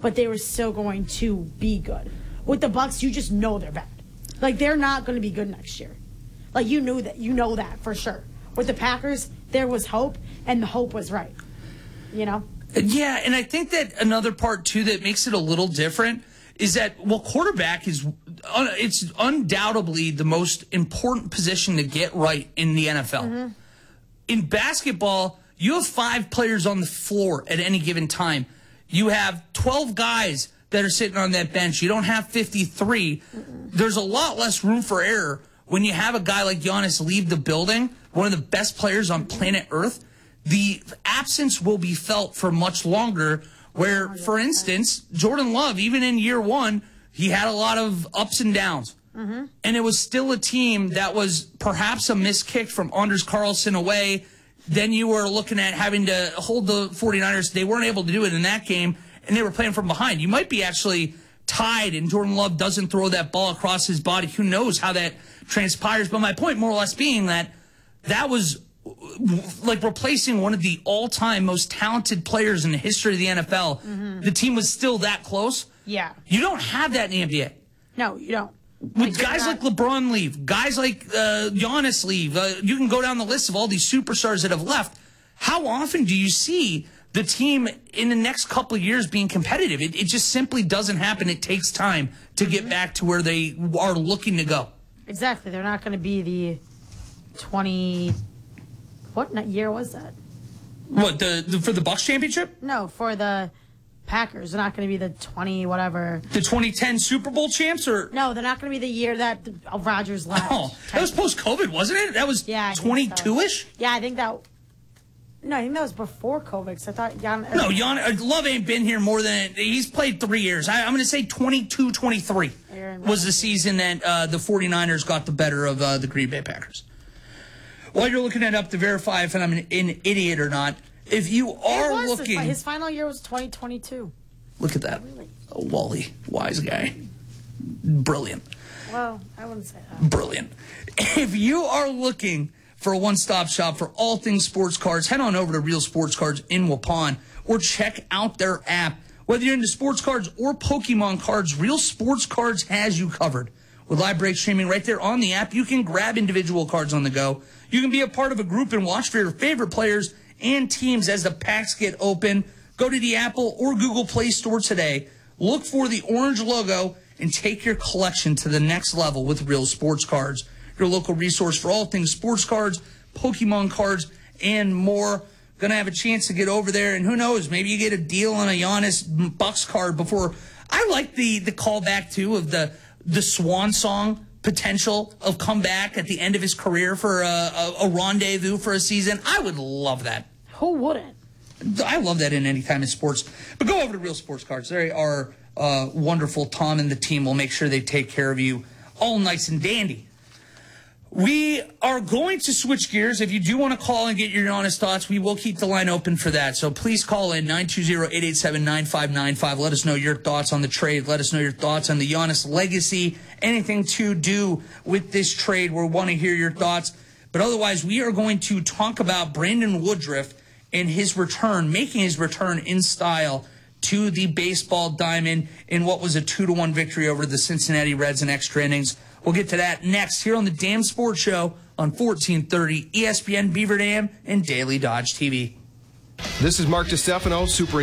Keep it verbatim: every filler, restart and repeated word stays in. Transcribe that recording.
but they were still going to be good. With the Bucks, you just know they're bad. Like, they're not going to be good next year. Like, you knew that. You know that for sure. With the Packers, there was hope, and the hope was right. You know? Yeah, and I think that another part, too, that makes it a little different is that, well, quarterback is, it's undoubtedly the most important position to get right in the N F L. Mm-hmm. In basketball, you have five players on the floor at any given time. You have twelve guys that are sitting on that bench. You don't have fifty-three. Mm-mm. There's a lot less room for error when you have a guy like Giannis leave the building, one of the best players on planet Earth. The absence will be felt for much longer, where, for instance, Jordan Love, even in year one, he had a lot of ups and downs. Mm-hmm. And it was still a team that was perhaps a missed kick from Anders Carlson away. Then you were looking at having to hold the 49ers. They weren't able to do it in that game, and they were playing from behind. You might be actually tied, and Jordan Love doesn't throw that ball across his body. Who knows how that transpires? But my point more or less being that that was like replacing one of the all-time most talented players in the history of the N F L. Mm-hmm. The team was still that close. Yeah. You don't have that in the N B A. No, you don't. With like guys like LeBron leave, guys like uh, Giannis leave, uh, you can go down the list of all these superstars that have left. How often do you see the team in the next couple of years being competitive? It, it just simply doesn't happen. It takes time to get back to where they are looking to go. Exactly. They're not going to be the twenty... What year was that? What, the, the for the Bucks championship? No, for the Packers. They're not going to be the twenty whatever. The twenty ten Super Bowl champs? Or no, they're not going to be the year that Rodgers left. Oh, that was post-COVID, wasn't it? That was yeah, twenty-two-ish? So. Yeah, I think that... No, I think that was before COVID, because I thought Jan... No, Jan, Love ain't been here more than... He's played three years. I, I'm going to say twenty-two twenty-three was the season that uh, the 49ers got the better of uh, the Green Bay Packers. While you're looking it up to verify if I'm an, an idiot or not, if you are it was looking... His, his final year was twenty twenty-two. Look at that. Really? Oh, Wally, wise guy. Brilliant. Well, I wouldn't say that. Brilliant. If you are looking for a one-stop shop for all things sports cards, head on over to Real Sports Cards in Waupun or check out their app. Whether you're into sports cards or Pokemon cards, Real Sports Cards has you covered. With live break streaming right there on the app, you can grab individual cards on the go. You can be a part of a group and watch for your favorite players and teams as the packs get open. Go to the Apple or Google Play Store today. Look for the orange logo and take your collection to the next level with Real Sports Cards, your local resource for all things sports cards, Pokemon cards, and more. Going to have a chance to get over there, and who knows, maybe you get a deal on a Giannis Bucks card before. I like the, the callback, too, of the... the swan song potential of comeback at the end of his career for a, a, a rendezvous for a season. I would love that. Who wouldn't? I love that in any time in sports. But go over to Real Sports Cards. They are uh, wonderful. Tom and the team will make sure they take care of you all nice and dandy. We are going to switch gears. If you do want to call and get your honest thoughts, we will keep the line open for that. So please call in nine two zero, eight eight seven, nine five nine five. Let us know your thoughts on the trade. Let us know your thoughts on the Giannis legacy. Anything to do with this trade. We want to hear your thoughts. But otherwise, we are going to talk about Brandon Woodruff and his return, making his return in style to the baseball diamond in what was a two to one victory over the Cincinnati Reds in extra innings. We'll get to that next here on the Dam Sports Show on fourteen thirty E S P N Beaver Dam and Daily Dodge T V. This is Mark DeStefano, Super